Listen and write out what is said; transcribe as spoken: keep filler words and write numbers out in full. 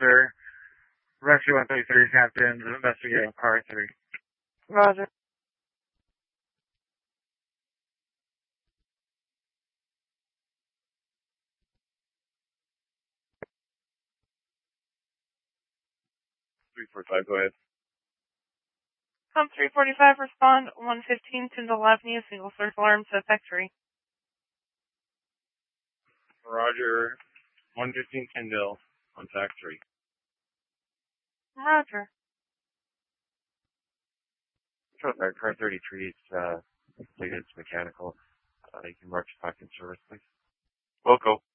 Roger. Rescue one thirty-three, Captain, investigating car three. Roger. three forty-five, go ahead. Com three forty-five, respond one fifteen Tyndall Avenue, single search alarm to factory. Roger, one fifteen Tyndall on factory. Roger. Our car thirty-three is uh, completed, it's mechanical. Uh, you can march back in service, please. Loco.